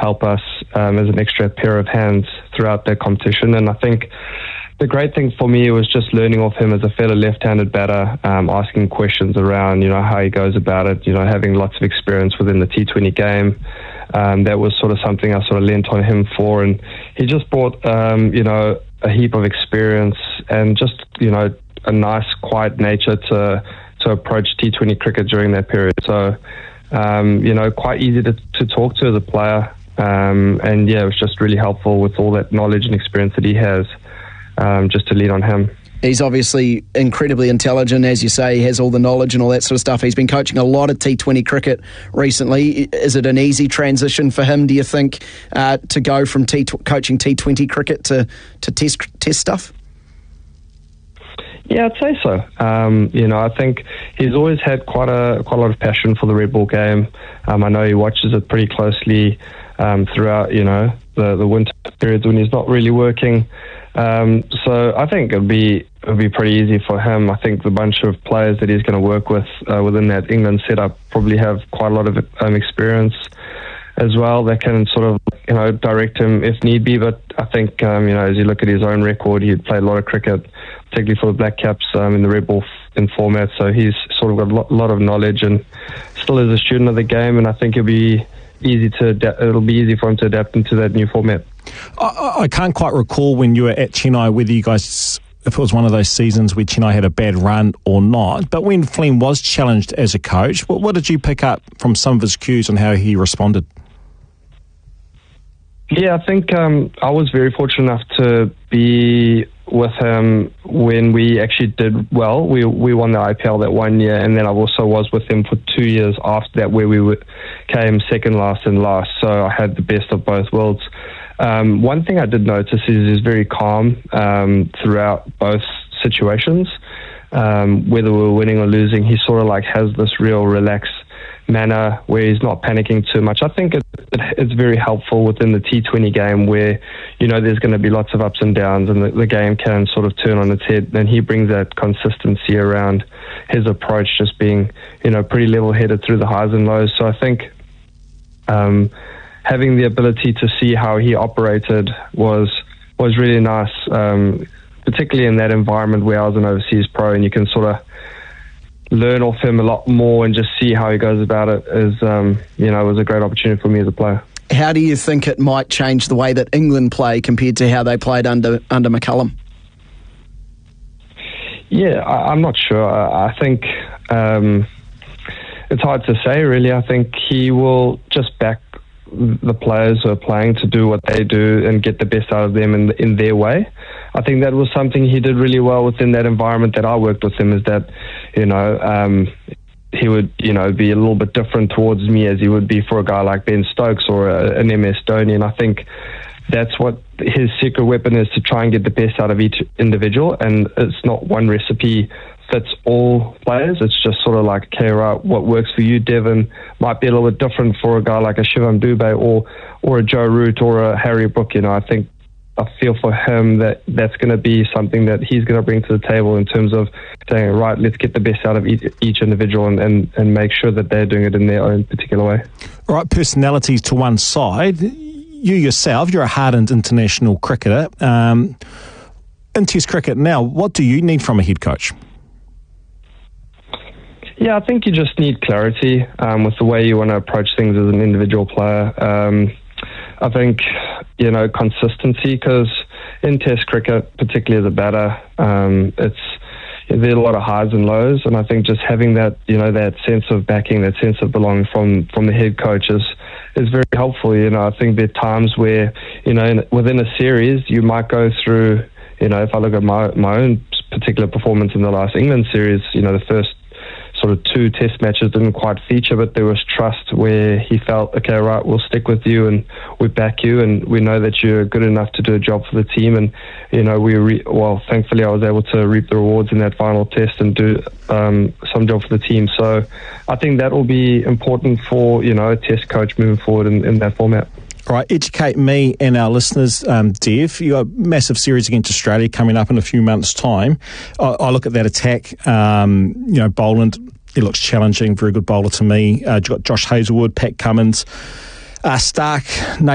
help us as an extra pair of hands throughout the competition. And I think the great thing for me was just learning off him as a fellow left-handed batter, asking questions around, how he goes about it, having lots of experience within the T20 game. That was sort of something I sort of lent on him for. And he just brought, a heap of experience and just, a nice, quiet nature to approach T20 cricket during that period. So, quite easy to talk to as a player. And yeah, it was just really helpful with all that knowledge and experience that he has. Just to lean on him. He's obviously incredibly intelligent, as you say. He has all the knowledge and all that sort of stuff. He's been coaching a lot of T20 cricket recently. Is it an easy transition for him, do you think, to go from coaching T20 cricket to test stuff? Yeah, I'd say so. I think he's always had quite a lot of passion for the red ball game. I know he watches it pretty closely throughout, the winter periods when he's not really working. So I think it'll be pretty easy for him. I think the bunch of players that he's going to work with within that England setup probably have quite a lot of experience as well that can sort of direct him if need be. But I think as you look at his own record, he played a lot of cricket, particularly for the Black Caps in the red ball format. So he's sort of got a lot of knowledge and still is a student of the game. And I think it'll be easy for him to adapt into that new format. I can't quite recall when you were at Chennai whether you guys, if it was one of those seasons where Chennai had a bad run or not, but when Flem was challenged as a coach, what did you pick up from some of his cues on how he responded? Yeah, I think I was very fortunate enough to be with him when we actually did well. We won the IPL that 1 year, and then I also was with him for 2 years after that where we came second last and last, so I had the best of both worlds. One thing I did notice is he's very calm throughout both situations. Whether we're winning or losing, he sort of has this real relaxed manner where he's not panicking too much. I think it's very helpful within the T20 game where, there's going to be lots of ups and downs and the game can sort of turn on its head. And he brings that consistency around his approach, just being, pretty level-headed through the highs and lows. So I think having the ability to see how he operated was really nice, particularly in that environment where I was an overseas pro, and you can sort of learn off him a lot more and just see how he goes about it. Was a great opportunity for me as a player. How do you think it might change the way that England play compared to how they played under McCullum? Yeah, I'm not sure. I think it's hard to say, really. I think he will just back the players who are playing to do what they do and get the best out of them in their way. I think that was something he did really well within that environment that I worked with him, is that, he would, be a little bit different towards me as he would be for a guy like Ben Stokes or an MS Dhoni. And I think that's what his secret weapon is, to try and get the best out of each individual. And it's not one recipe fits all players. It's just sort of okay, right, what works for you, Devon, might be a little bit different for a guy like a Shivam Dube or a Joe Root or a Harry Brook. I feel for him that's going to be something that he's going to bring to the table in terms of saying, right, let's get the best out of each individual and make sure that they're doing it in their own particular way. All right, personalities to one side. You yourself, you're a hardened international cricketer. In Test cricket now, what do you need from a head coach? Yeah, I think you just need clarity with the way you want to approach things as an individual player. I think, consistency, because in Test cricket, particularly as a batter, there's a lot of highs and lows, and I think just having that, that sense of backing, that sense of belonging from the head coach is very helpful. I think there are times where, within a series, you might go through, if I look at my own particular performance in the last England series, the first sort of 2 test matches didn't quite feature, but there was trust where he felt, okay, right, we'll stick with you and we back you and we know that you're good enough to do a job for the team. And, thankfully I was able to reap the rewards in that final test and do some job for the team. So I think that will be important for, a test coach moving forward in that format. All right, educate me and our listeners, Dev. You've got a massive series against Australia coming up in a few months' time. I look at that attack, Boland, he looks challenging, very good bowler to me. You've got Josh Hazlewood, Pat Cummins, Stark,